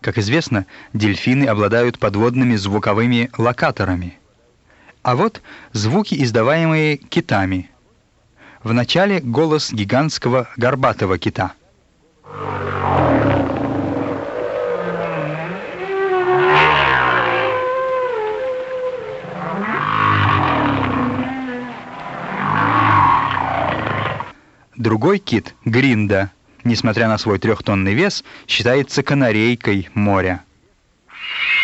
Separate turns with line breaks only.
Как известно, дельфины обладают подводными звуковыми локаторами. А вот звуки, издаваемые китами. Вначале голос гигантского горбатого кита. Другой кит, гринда, несмотря на свой 3-тонный вес, считается канарейкой моря.